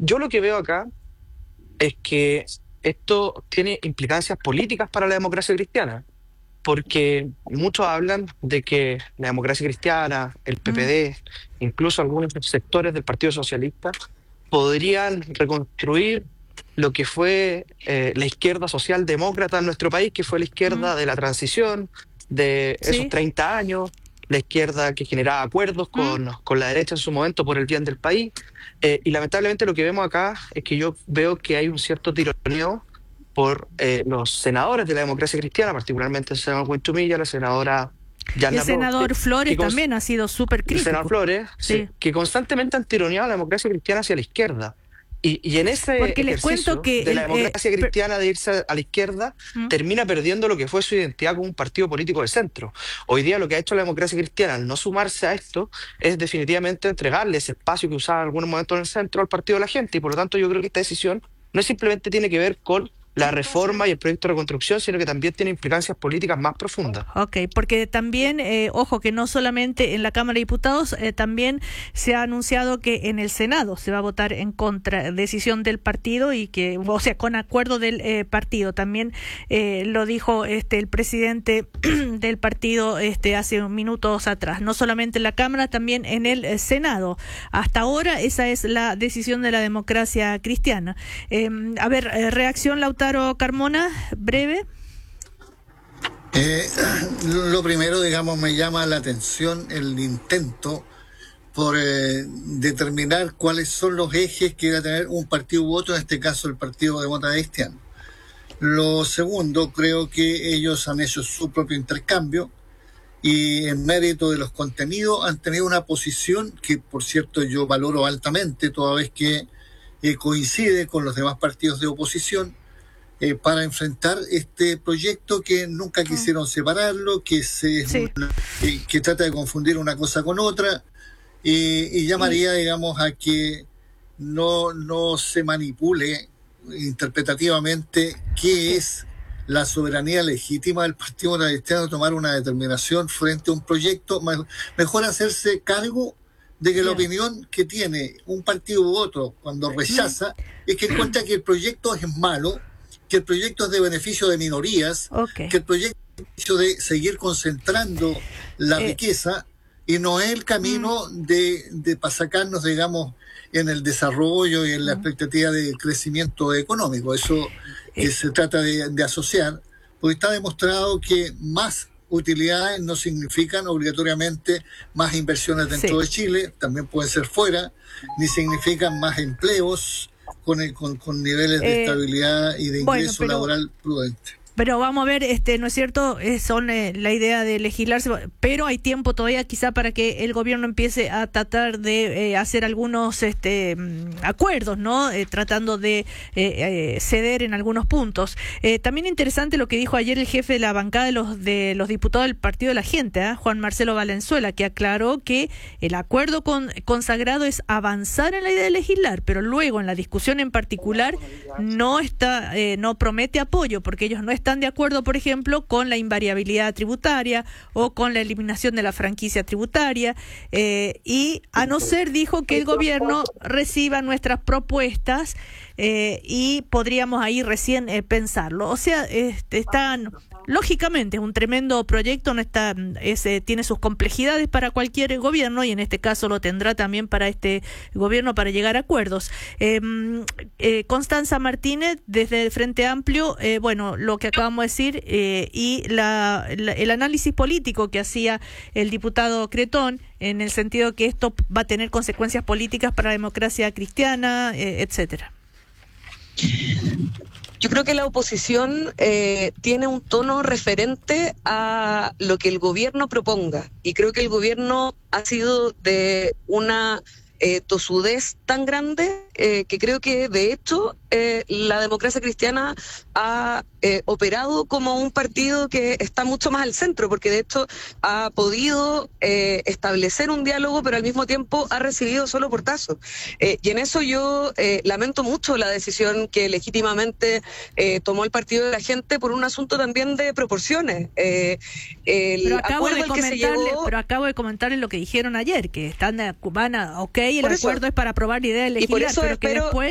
yo lo que veo acá es que esto tiene implicancias políticas para la democracia cristiana, porque muchos hablan de que la democracia cristiana, el Mm. PPD, incluso algunos sectores del Partido Socialista, podrían reconstruir lo que fue la izquierda socialdemócrata en nuestro país, que fue la Mm. izquierda de la transición, de esos Sí. 30 años, la izquierda que generaba acuerdos Mm. con la derecha en su momento por el bien del país. Y lamentablemente lo que vemos acá es que yo veo que hay un cierto tironeo por los senadores de la democracia cristiana, particularmente el senador Huenchumilla, la senadora Y el Yanna Proboste, senador Flores que también ha sido súper el senador crítico. Flores, sí, Sí. que constantemente han tironeado a la democracia cristiana hacia la izquierda. Y en ese Porque les cuento ejercicio que de la democracia cristiana de irse a la izquierda, ¿Mm? termina perdiendo lo que fue su identidad como un partido político de centro. Hoy día lo que ha hecho la democracia cristiana al no sumarse a esto es definitivamente entregarle ese espacio que usaba en algunos momentos en el centro al partido de la gente. Y por lo tanto yo creo que esta decisión no simplemente tiene que ver con la reforma y el proyecto de reconstrucción, sino que también tiene implicancias políticas más profundas. Ok, porque también, ojo, que no solamente en la Cámara de Diputados, también se ha anunciado que en el Senado se va a votar en contra, decisión del partido y que, o sea, con acuerdo del partido. También lo dijo el presidente del partido hace minutos atrás. No solamente en la Cámara, también en el Senado. Hasta ahora esa es la decisión de la democracia cristiana. A ver, reacción Lautaro Carmona, breve. Eh, lo primero, digamos, me llama la atención el intento por determinar cuáles son los ejes que va a tener un partido u otro, en este caso el Partido Demócrata Cristiano. Lo segundo, creo que ellos han hecho su propio intercambio y en mérito de los contenidos han tenido una posición que, por cierto, yo valoro altamente, toda vez que coincide con los demás partidos de oposición, para enfrentar este proyecto que nunca quisieron separarlo, Sí. que trata de confundir una cosa con otra, y Y, llamaría, digamos, a que no se manipule interpretativamente qué sí. es la soberanía legítima del Partido Cristiano, tomar una determinación frente a un proyecto. Mejor hacerse cargo de que la Ya. opinión que tiene un partido u otro cuando Mm. rechaza es que encuentra que el proyecto es malo, que el proyecto es de beneficio de minorías, Ok. que el proyecto es de beneficio de seguir concentrando la Eh, riqueza y no es el mm, camino para sacarnos, digamos, en el desarrollo y en la mm. expectativa de crecimiento económico. Eso Eh, se trata de asociar, porque está demostrado que más utilidades no significan obligatoriamente más inversiones dentro sí. de Chile, también pueden ser fuera, ni significan más empleos con niveles de Eh, estabilidad y de bueno, ingreso laboral prudente. pero vamos a ver, ¿no es cierto? Son la idea de legislarse, pero hay tiempo todavía quizá para que el gobierno empiece a tratar de hacer algunos acuerdos, ¿no? Tratando de ceder en algunos puntos. También interesante lo que dijo ayer el jefe de la bancada de los diputados del Partido de la Gente, Juan Marcelo Valenzuela, que aclaró que el acuerdo consagrado es avanzar en la idea de legislar, pero luego en la discusión en particular no promete apoyo, porque ellos no están de acuerdo, por ejemplo, con la invariabilidad tributaria o con la eliminación de la franquicia tributaria, y a no ser, dijo, que el gobierno reciba nuestras propuestas, y podríamos ahí recién pensarlo. O sea, están... Lógicamente, es un tremendo proyecto, no está, tiene sus complejidades para cualquier gobierno y en este caso lo tendrá también para este gobierno para llegar a acuerdos. Constanza Martínez, desde el Frente Amplio, bueno, lo que acabamos de decir y el análisis político que hacía el diputado Cretón en el sentido que esto va a tener consecuencias políticas para la democracia cristiana, etcétera. Yo creo que la oposición tiene un tono referente a lo que el gobierno proponga y creo que el gobierno ha sido de una tosudez tan grande que creo que de hecho la democracia cristiana ha operado como un partido que está mucho más al centro, porque de hecho ha podido establecer un diálogo, pero al mismo tiempo ha recibido solo portazos. Y en eso yo lamento mucho la decisión que legítimamente tomó el Partido de la Gente por un asunto también de proporciones. El acuerdo al que se llegó... Pero acabo de comentarles lo que dijeron ayer, que el acuerdo es para aprobar la idea de legislar, pero que después